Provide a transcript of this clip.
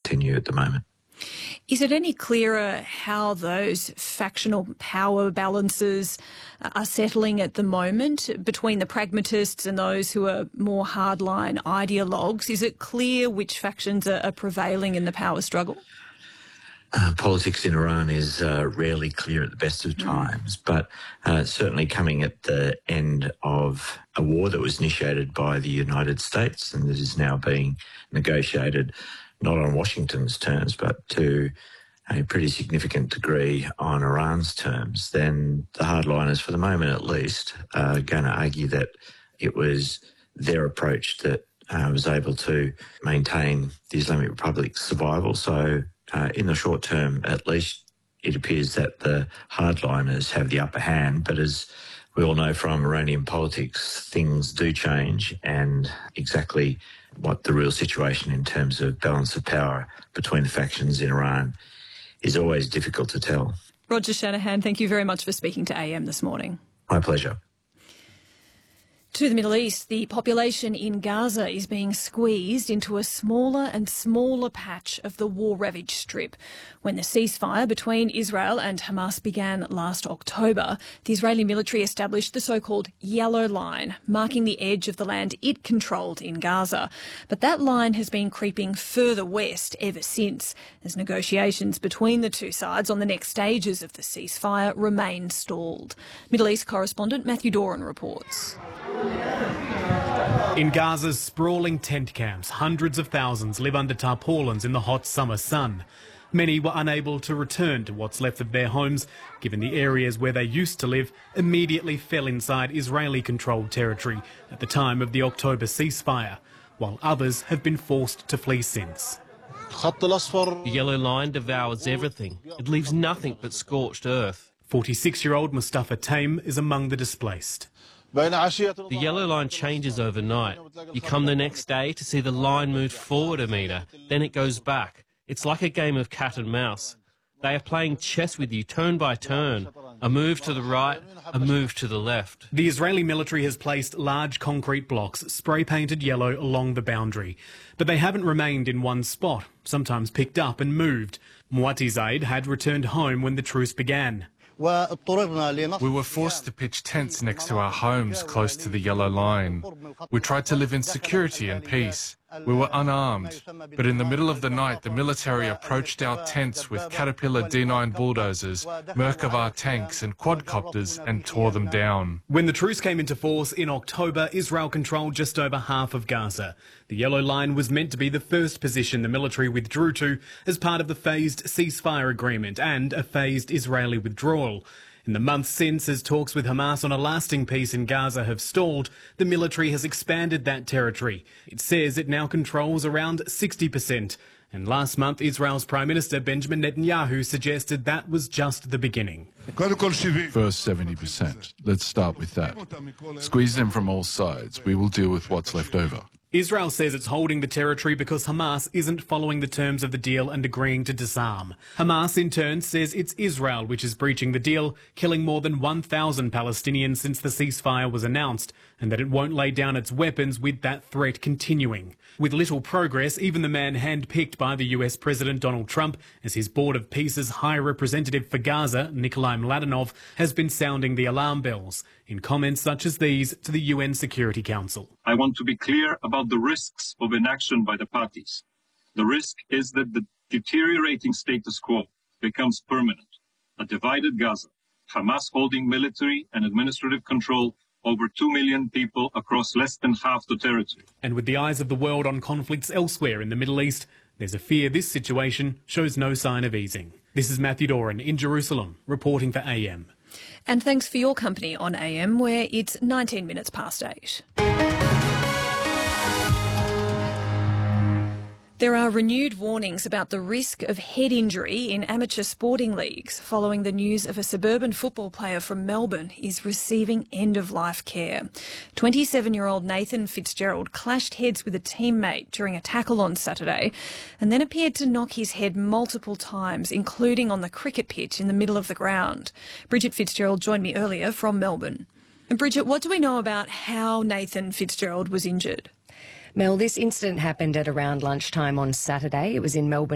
continue at the moment. Is it any clearer how those factional power balances are settling at the moment between the pragmatists and those who are more hardline ideologues? Is it clear which factions are prevailing in the power struggle? Politics in Iran is rarely clear at the best of times, but certainly coming at the end of a war that was initiated by the United States and that is now being negotiated not on Washington's terms, but to a pretty significant degree on Iran's terms, then the hardliners, for the moment at least, are going to argue that it was their approach that was able to maintain the Islamic Republic's survival. So in the short term, at least, it appears that the hardliners have the upper hand. But as we all know from Iranian politics, things do change, and exactly what the real situation in terms of balance of power between the factions in Iran is always difficult to tell. Roger Shanahan, thank you very much for speaking to AM this morning. My pleasure. To the Middle East, the population in Gaza is being squeezed into a smaller and smaller patch of the war-ravaged strip. When the ceasefire between Israel and Hamas began last October, the Israeli military established the so-called Yellow Line, marking the edge of the land it controlled in Gaza. But that line has been creeping further west ever since, as negotiations between the two sides on the next stages of the ceasefire remain stalled. Middle East correspondent Matthew Doran reports. In Gaza's sprawling tent camps, hundreds of thousands live under tarpaulins in the hot summer sun. Many were unable to return to what's left of their homes, given the areas where they used to live immediately fell inside Israeli-controlled territory at the time of the October ceasefire, while others have been forced to flee since. The Yellow Line devours everything. It leaves nothing but scorched earth. 46-year-old Mustafa Taim is among the displaced. The Yellow Line changes overnight. You come the next day to see the line move forward a metre, then it goes back. It's like a game of cat and mouse. They are playing chess with you turn by turn. A move to the right, a move to the left. The Israeli military has placed large concrete blocks, spray-painted yellow, along the boundary. But they haven't remained in one spot, sometimes picked up and moved. Muati Zaid had returned home when the truce began. We were forced to pitch tents next to our homes close to the Yellow Line. We tried to live in security and peace. We were unarmed, but in the middle of the night the military approached our tents with Caterpillar D9 bulldozers, Merkava tanks and quadcopters and tore them down. When the truce came into force in October, Israel controlled just over half of Gaza. The Yellow Line was meant to be the first position the military withdrew to as part of the phased ceasefire agreement and a phased Israeli withdrawal. In the months since, as talks with Hamas on a lasting peace in Gaza have stalled, the military has expanded that territory. It says it now controls around 60%. And last month, Israel's Prime Minister Benjamin Netanyahu suggested that was just the beginning. First 70%. Let's start with that. Squeeze them from all sides. We will deal with what's left over. Israel says it's holding the territory because Hamas isn't following the terms of the deal and agreeing to disarm. Hamas, in turn, says it's Israel which is breaching the deal, killing more than 1,000 Palestinians since the ceasefire was announced, and that it won't lay down its weapons with that threat continuing. With little progress, even the man handpicked by the US President Donald Trump as his Board of Peace's High Representative for Gaza, Nikolai Mladenov, has been sounding the alarm bells in comments such as these to the UN Security Council. I want to be clear about the risks of inaction by the parties. The risk is that the deteriorating status quo becomes permanent. A divided Gaza, Hamas holding military and administrative control over 2 million people across less than half the territory. And with the eyes of the world on conflicts elsewhere in the Middle East, there's a fear this situation shows no sign of easing. This is Matthew Doran in Jerusalem, reporting for AM. And thanks for your company on AM, where it's 19 minutes past 8. There are renewed warnings about the risk of head injury in amateur sporting leagues following the news of a suburban football player from Melbourne is receiving end-of-life care. 27-year-old Nathan Fitzgerald clashed heads with a teammate during a tackle on Saturday and then appeared to knock his head multiple times, including on the cricket pitch in the middle of the ground. Bridget Fitzgerald joined me earlier from Melbourne. And Bridget, what do we know about how Nathan Fitzgerald was injured? Mel, this incident happened at around lunchtime on Saturday. It was in Melbourne.